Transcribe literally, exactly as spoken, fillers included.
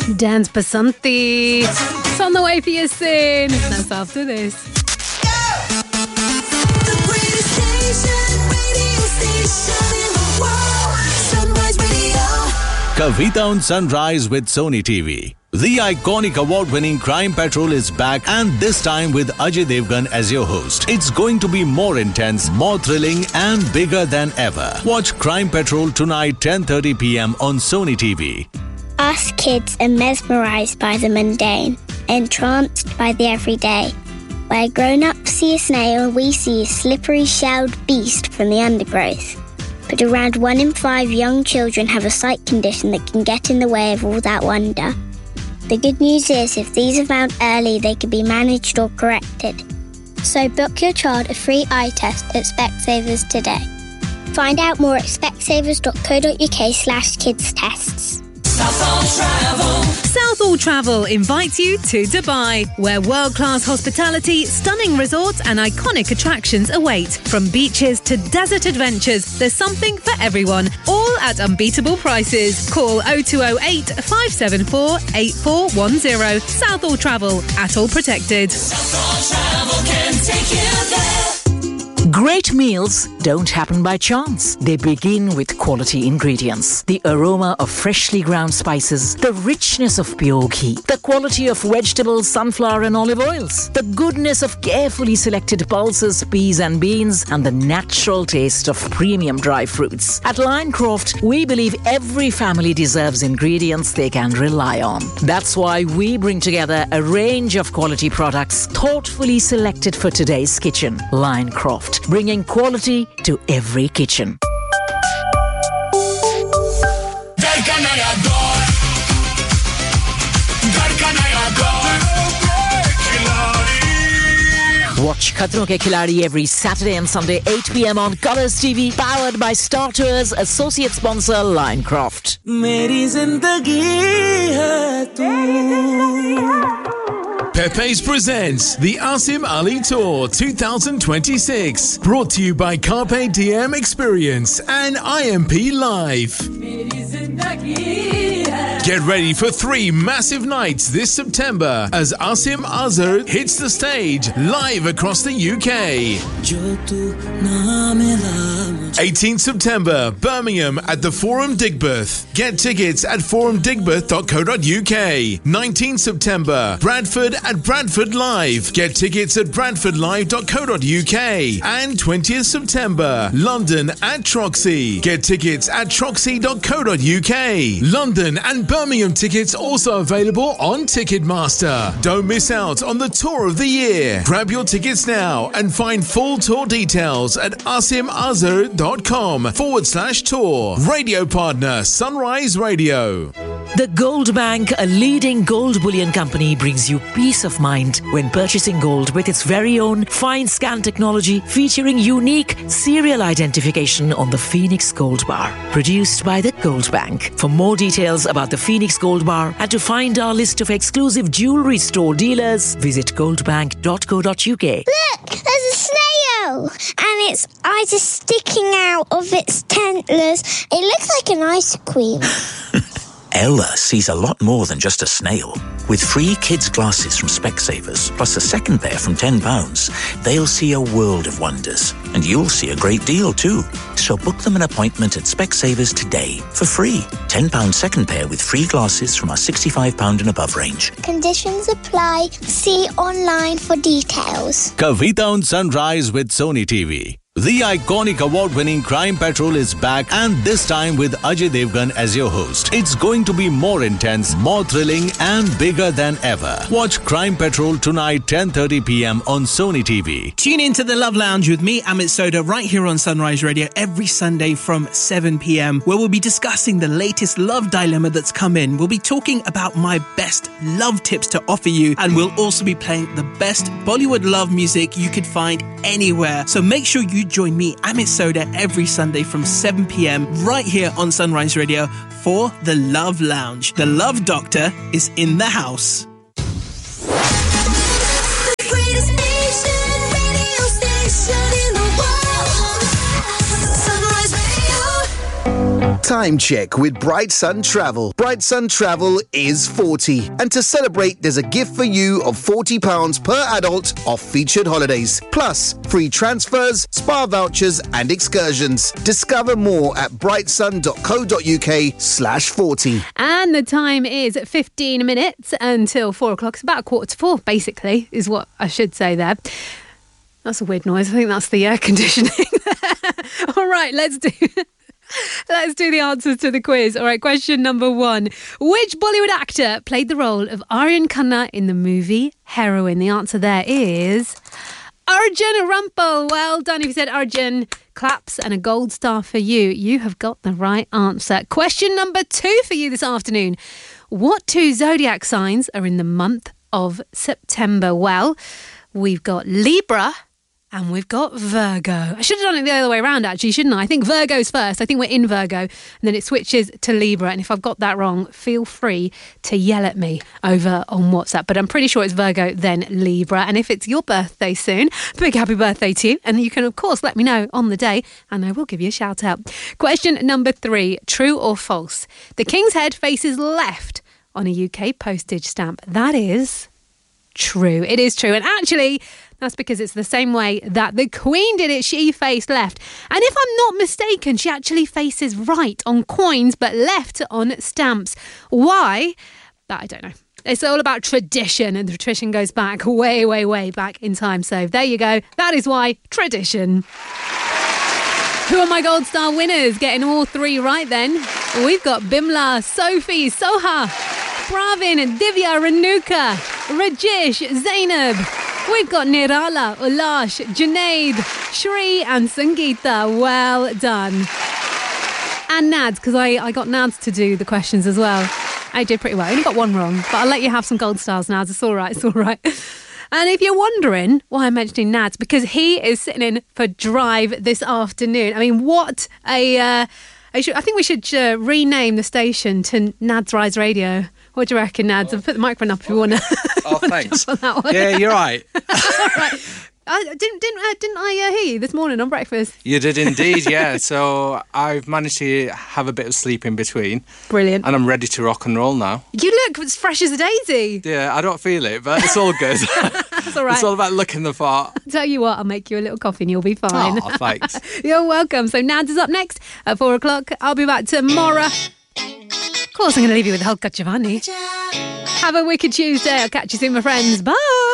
Dance Basanti. It's on the way for you soon. That's after this. The greatest station, radio station in the world. Sunrise Radio. Kavita on Sunrise with Sony T V. The iconic award-winning Crime Patrol is back, and this time with Ajay Devgan as your host. It's going to be more intense, more thrilling, and bigger than ever. Watch Crime Patrol tonight, ten thirty p.m. on Sony T V. Us kids are mesmerised by the mundane, entranced by the everyday. Where grown-ups see a snail, we see a slippery shelled beast from the undergrowth. But around one in five young children have a sight condition that can get in the way of all that wonder. The good news is, if these are found early, they can be managed or corrected. So book your child a free eye test at Specsavers today. Find out more at specsavers.co.uk slash kids tests. Southall Travel. Southall Travel invites you to Dubai, where world-class hospitality, stunning resorts and iconic attractions await. From beaches to desert adventures, there's something for everyone, all at unbeatable prices. Call oh two oh eight, five seven four, eight four one oh. Southall Travel, at all protected. Southall Travel can take you there. Great meals don't happen by chance. They begin with quality ingredients. The aroma of freshly ground spices, the richness of pure ghee, the quality of vegetables, sunflower and olive oils, the goodness of carefully selected pulses, peas and beans, and the natural taste of premium dry fruits. At Linecroft, we believe every family deserves ingredients they can rely on. That's why we bring together a range of quality products thoughtfully selected for today's kitchen. Linecroft, bringing quality to every kitchen. Watch Khatron Ke Khiladi every Saturday and Sunday, eight p.m. on Colours T V, powered by Star Tours, associate sponsor Linecroft. Meri zindagi hai tu. Pepe's presents the Asim Ali Tour twenty twenty-six, brought to you by Carpe Diem Experience and I M P Live. Get ready for three massive nights this September as Asim Azhar hits the stage live across the U K. eighteenth September, Birmingham at the Forum Digbeth. Get tickets at forum digbeth dot co dot uk. nineteenth September, Bradford at Bradford Live. Get tickets at bradford live dot co dot uk. And twentieth September, London at Troxy. Get tickets at troxy dot co dot uk. London and Birmingham tickets also available on Ticketmaster. Don't miss out on the tour of the year. Grab your tickets now and find full tour details at asimazhar.com forward slash tour. Radio partner Sunrise Radio. The Gold Bank, a leading gold bullion company, brings you peace of mind when purchasing gold with its very own fine scan technology featuring unique serial identification on the Phoenix Gold Bar. Produced by the Gold Bank. For more details about the Phoenix Gold Bar and to find our list of exclusive jewellery store dealers, visit goldbank dot co dot uk. Look, there's a snail, and its eyes are sticking out of its antlers. It looks like an ice cream. Ella sees a lot more than just a snail. With free kids' glasses from Specsavers, plus a second pair from ten pounds, they'll see a world of wonders. And you'll see a great deal too. So book them an appointment at Specsavers today for free. ten pounds second pair with free glasses from our sixty-five pounds and above range. Conditions apply. See online for details. Kavita on Sunrise with Sony T V. The iconic award-winning Crime Patrol is back, and this time with Ajay Devgan as your host. It's going to be more intense, more thrilling, and bigger than ever. Watch Crime Patrol tonight, ten thirty p.m. on Sony T V. Tune in to the Love Lounge with me, Amit Soda, right here on Sunrise Radio every Sunday from seven p.m, where we'll be discussing the latest love dilemma that's come in. We'll be talking about my best love tips to offer you, and we'll also be playing the best Bollywood love music you could find anywhere. So make sure you join me, Amit Soda, every Sunday from seven p.m. right here on Sunrise Radio for the Love Lounge. The Love Doctor is in the house. The greatest station, radio station in the world. Sunrise Radio. time check with Bright Sun Travel. Bright Sun Travel is forty. And to celebrate, there's a gift for you of forty pounds per adult off featured holidays. Plus, free transfers, spa vouchers and excursions. Discover more at brightsun.co.uk slash 40. And the time is fifteen minutes until four o'clock. It's about a quarter to four, basically, is what I should say there. That's a weird noise. I think that's the air conditioning. All right, let's do... Let's do the answers to the quiz. All right, question number one. Which Bollywood actor played the role of Aryan Khanna in the movie Heroine? The answer there is Arjun Rampal. Well done if you said Arjun. Claps and a gold star for you. You have got the right answer. Question number two for you this afternoon. What two zodiac signs are in the month of September? Well, we've got Libra and we've got Virgo. I should have done it the other way around, actually, shouldn't I? I think Virgo's first. I think we're in Virgo. And then it switches to Libra. And if I've got that wrong, feel free to yell at me over on WhatsApp. But I'm pretty sure it's Virgo, then Libra. And if it's your birthday soon, big happy birthday to you. And you can, of course, let me know on the day. And I will give you a shout out. Question number three. True or false? The King's Head faces left on a U K postage stamp. That is true. It is true. And actually... that's because it's the same way that the Queen did it. She faced left. And if I'm not mistaken, she actually faces right on coins, but left on stamps. Why? That I don't know. It's all about tradition, and the tradition goes back way, way, way back in time. So there you go. That is why tradition. Who are my Gold Star winners? Getting all three right then. We've got Bimla, Sophie, Soha, Pravin, Divya, Renuka, Rajesh, Zainab. We've got Nirala, Ulash, Junaid, Shri and Sangeeta. Well done. And Nads, because I, I got Nads to do the questions as well. I did pretty well. I only got one wrong, but I'll let you have some gold stars, Nads. It's all right, it's all right. And if you're wondering why I'm mentioning Nads, because he is sitting in for Drive this afternoon. I mean, what a... Uh, I, should, I think we should uh, rename the station to Nads Rise Radio. What do you reckon, Nads? I'll put the microphone up if you want to. Oh, thanks. On that one. Yeah, you're right. Right. I didn't didn't uh, didn't I uh, hear you this morning on breakfast? You did indeed, yeah. So I've managed to have a bit of sleep in between. Brilliant. And I'm ready to rock and roll now. You look as fresh as a daisy. Yeah, I don't feel it, but it's all good. That's all right. It's all about looking the part. I'll tell you what, I'll make you a little coffee and you'll be fine. Oh, thanks. You're welcome. So Nads is up next at four o'clock. I'll be back tomorrow. Of course, I'm going to leave you with Halka Giovanni. Have a wicked Tuesday. I'll catch you soon, my friends. Bye.